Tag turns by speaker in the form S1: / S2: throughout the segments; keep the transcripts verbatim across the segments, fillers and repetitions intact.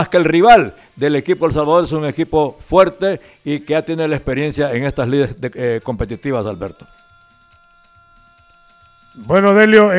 S1: que el rival del equipo El Salvador es un equipo fuerte y que ya tiene la experiencia en estas ligas de, eh, competitivas, Alberto.
S2: Bueno, Delio,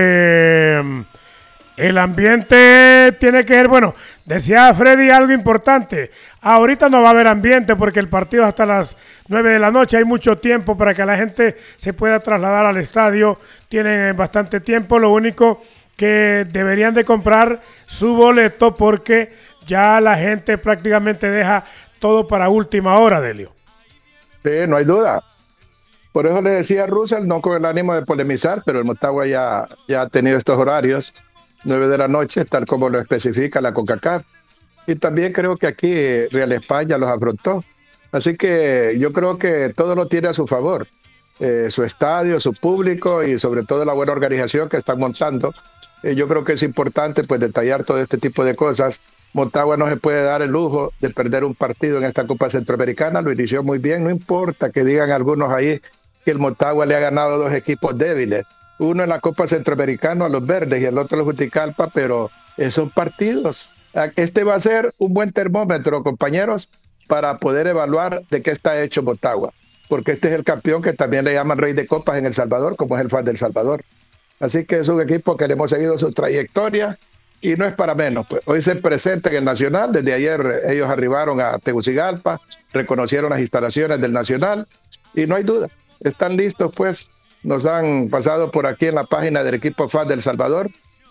S2: eh, el ambiente tiene que ver, bueno, decía Freddy algo importante, ahorita no va a haber ambiente porque el partido hasta las nueve de la noche, hay mucho tiempo para que la gente se pueda trasladar al estadio, tienen bastante tiempo, lo único que deberían de comprar su boleto porque ya la gente prácticamente deja todo para última hora, Delio.
S3: Sí, no hay duda. Por eso le decía a Russell, no con el ánimo de polemizar, pero el Motagua ya, ya ha tenido estos horarios, nueve de la noche, tal como lo especifica la CONCACAF. Y también creo que aquí Real España los afrontó. Así que yo creo que todo lo tiene a su favor. Eh, su estadio, su público y sobre todo la buena organización que están montando. Eh, yo creo que es importante pues detallar todo este tipo de cosas. Motagua no se puede dar el lujo de perder un partido en esta Copa Centroamericana, lo inició muy bien, no importa que digan algunos ahí que el Motagua le ha ganado dos equipos débiles, uno en la Copa Centroamericana a los verdes y el otro a los Juticalpa, pero esos partidos, este va a ser un buen termómetro, compañeros, para poder evaluar de qué está hecho Motagua, porque este es el campeón que también le llaman Rey de Copas en El Salvador, como es el F A S del Salvador. Así que es un equipo que le hemos seguido su trayectoria y no es para menos. Pues hoy se presenta en el Nacional, desde ayer ellos arribaron a Tegucigalpa, reconocieron las instalaciones del Nacional y no hay duda, están listos pues, nos han pasado por aquí en la página del equipo F A S del Salvador,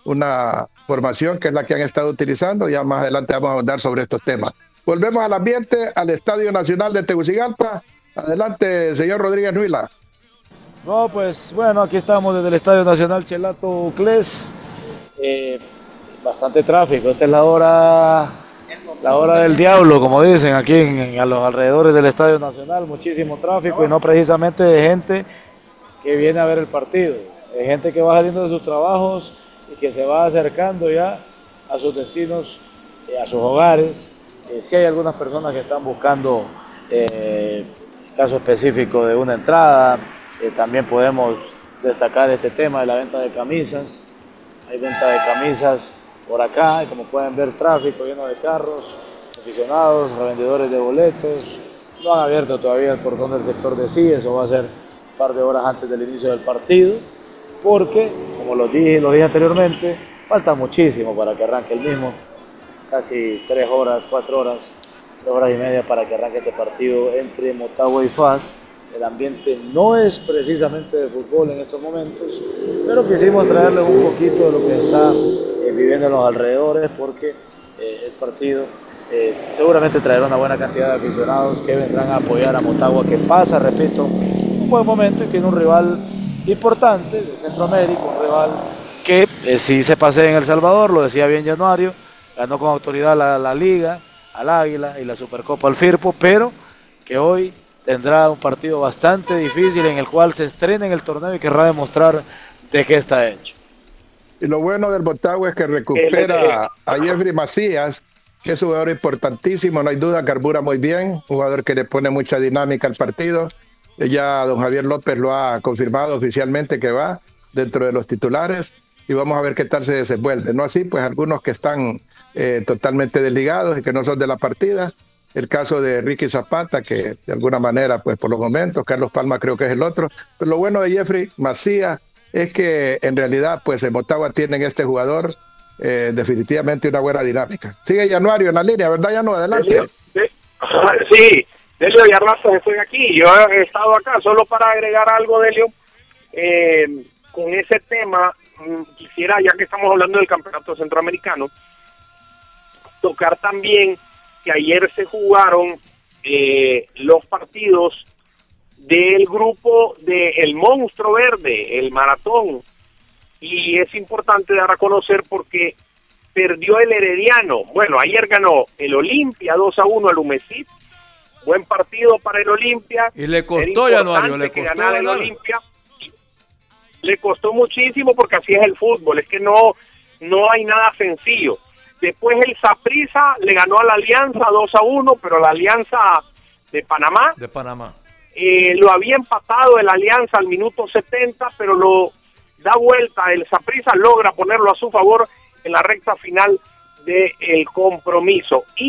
S3: una formación que es la que han estado utilizando, ya más adelante vamos a hablar sobre estos temas. Volvemos al ambiente, al Estadio Nacional de Tegucigalpa. Adelante, señor Rodríguez Nuila.
S4: No, pues bueno, aquí estamos desde el Estadio Nacional Chelato Uclés. Eh, bastante tráfico, esta es la hora, la hora del diablo, como dicen aquí en, en, a los alrededores del Estadio Nacional. Muchísimo tráfico y no precisamente de gente que viene a ver el partido, de gente que va saliendo de sus trabajos y que se va acercando ya a sus destinos, eh, a sus hogares. Eh, sí hay algunas personas que están buscando eh, caso específico de una entrada. Eh, también podemos destacar este tema de la venta de camisas. Hay venta de camisas por acá y como pueden ver tráfico lleno de carros, aficionados, revendedores de boletos. No han abierto todavía el portón del sector de sí, eso va a ser un par de horas antes del inicio del partido, porque como lo dije, lo dije anteriormente, falta muchísimo para que arranque el mismo, casi tres horas, cuatro horas, tres horas y media para que arranque este partido entre Motagua y F A S. El ambiente no es precisamente de fútbol en estos momentos, pero quisimos traerles un poquito de lo que está eh, viviendo en los alrededores, porque eh, el partido eh, seguramente traerá una buena cantidad de aficionados que vendrán a apoyar a Motagua, que pasa, repito, un buen momento y tiene un rival importante de Centroamérica, un rival que eh, sí se pasea en El Salvador, lo decía bien Januario, ganó con autoridad la, la Liga, al Águila y la Supercopa al Firpo, pero que hoy tendrá un partido bastante difícil en el cual se estrena en el torneo y querrá demostrar de qué está hecho.
S3: Y lo bueno del Motagua es que recupera a Jeffrey Macías, que es un jugador importantísimo, no hay duda, carbura muy bien, un jugador que le pone mucha dinámica al partido. Ya don Javier López lo ha confirmado oficialmente que va dentro de los titulares y vamos a ver qué tal se desenvuelve. No así, pues algunos que están eh, totalmente desligados y que no son de la partida. El caso de Ricky Zapata, que de alguna manera, pues por los momentos, Carlos Palma creo que es el otro. Pero lo bueno de Jeffrey Macías es que en realidad, pues en Motagua tienen este jugador eh, definitivamente una buena dinámica. Sigue Januario en la línea, ¿verdad, Janu? Adelante.
S5: Sí, sí, Delio, ya rato estoy aquí. Yo he estado acá solo para agregar algo, Delio. Eh, con ese tema, quisiera, ya que estamos hablando del campeonato centroamericano, tocar también que ayer se jugaron eh, los partidos del grupo de El Monstruo Verde, el maratón, y es importante dar a conocer porque perdió el Herediano. Bueno, ayer ganó el Olimpia dos a uno al Humesit, buen partido para el Olimpia.
S1: Y le costó, Januario, le
S5: que
S1: costó
S5: ganar el
S1: ganar.
S5: Olimpia. Le costó muchísimo porque así es el fútbol, es que no, no hay nada sencillo. Después el Saprissa le ganó a la Alianza dos a uno, pero la Alianza de Panamá,
S1: de Panamá.
S5: Eh, lo había empatado el Alianza al minuto setenta, pero lo da vuelta, el Saprissa logra ponerlo a su favor en la recta final del compromiso. Y